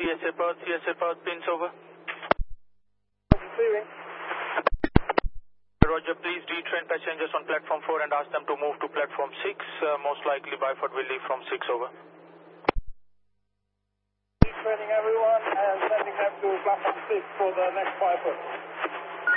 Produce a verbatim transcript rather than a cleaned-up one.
C S A Perth, C S A Perth, pins over. Clearing. Roger, please retrain passengers on platform four and ask them to move to platform six. Uh, most likely Byford will leave from six over. Retraining everyone and sending them to platform six for the next Byford.